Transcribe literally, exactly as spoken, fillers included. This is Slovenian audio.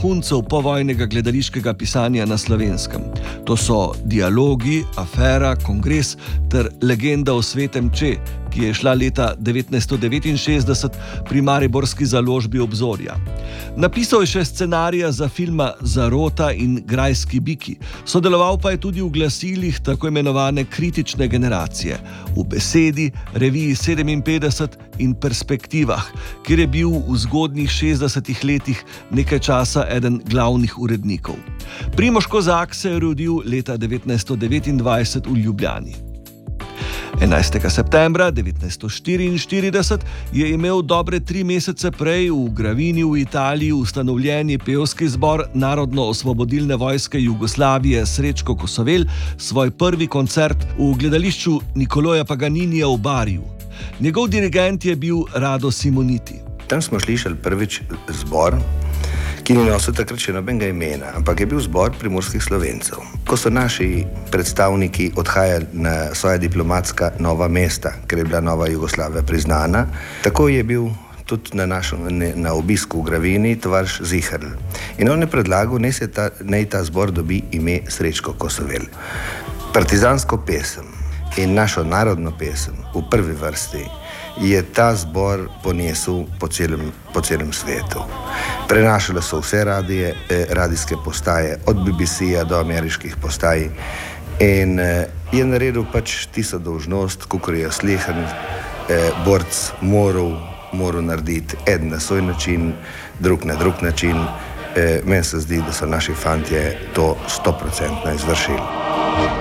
vrhuncev povojnega gledališkega pisanja na Slovenskem. To so Dialogi, Afera, Kongres ter Legenda o svetem Če, ki je šla leta devetnajststo devetinšestdeset pri mariborski založbi Obzorja. Napisal je še scenarija za filma Zarota in Grajski biki, sodeloval pa je tudi v glasilih tako imenovane kritične generacije, v Besedi, Reviji sedeminpetdeset in Perspektivah, kjer je bil v zgodnjih šestdesetih letih nekaj časa eden glavnih urednikov. Primož Kozak se je rodil leta devetnajststo devetindvajset v Ljubljani. enajstega septembra devetnajststo štiriinštirideset je imel dobre tri mesece prej v Gravini v Italiji ustanovljeni pevski zbor Narodno-osvobodilne vojske Jugoslavije Srečko Kosovel svoj prvi koncert v gledališču Niccolòja Paganinija v Bariju. Njegov dirigent je bil Rado Simoniti. Tam smo slišali prvič zbor, ki ni nosil takrat še nobenega imena, ampak je bil zbor primorskih Slovencev. Ko so naši predstavniki odhajali na svoja diplomatska nova mesta, ker je bila nova Jugoslavija priznana, tako je bil tudi na, našo, na obisku v Gravini tovariš Ziherl. In on je predlagal, naj, se ta, naj ta zbor dobi ime Srečko Kosovel. Partizansko pesem in našo narodno pesem v prvi vrsti je ta zbor ponesel po celem, po celem svetu. Prenašale so vse radije, eh, radijske postaje, od B B C-ja do ameriških postaj in eh, je naredil pač tisto dolžnost, kakor je sleherni eh, borc moral, moral narediti, eden na svoj način, drug na drug način. Eh, meni se zdi, da so naši fantje to stoprocentno izvršili.